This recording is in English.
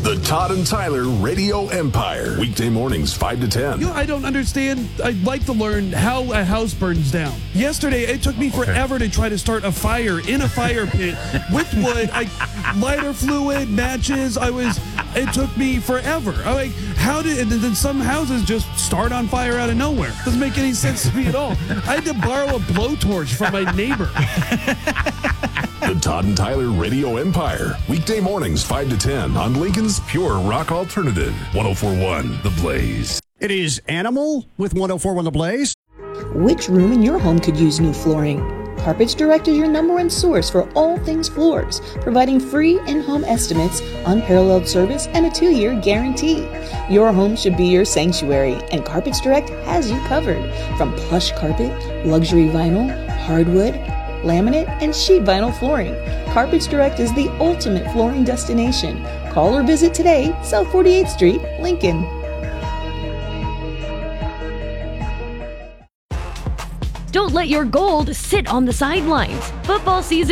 The Todd and Tyler Radio Empire. Weekday mornings, 5 to 10. I don't understand. I'd like to learn how a house burns down. Yesterday, it took me forever to try to start a fire in a fire pit with wood. Lighter fluid, matches. It took me forever. And then some houses just start on fire out of nowhere. Doesn't make any sense to me at all. I had to borrow a blowtorch from my neighbor. The Todd and Tyler Radio Empire. Weekday mornings, 5 to 10 on Lincoln's Pure Rock Alternative. 104.1 The Blaze. It is Animal with 104.1 The Blaze. Which room in your home could use new flooring? Carpets Direct is your #1 source for all things floors, providing free in-home estimates, unparalleled service, and a 2-year guarantee. Your home should be your sanctuary, and Carpets Direct has you covered. From plush carpet, luxury vinyl, hardwood, laminate, and sheet vinyl flooring, Carpets Direct is the ultimate flooring destination. Call or visit today, South 48th Street, Lincoln. Don't let your gold sit on the sidelines. Football season